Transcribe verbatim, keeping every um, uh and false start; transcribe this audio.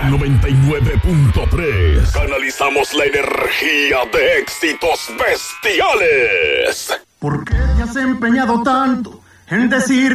noventa y nueve punto tres. Canalizamos la energía de éxitos bestiales. ¿Por qué te has empeñado tanto en decir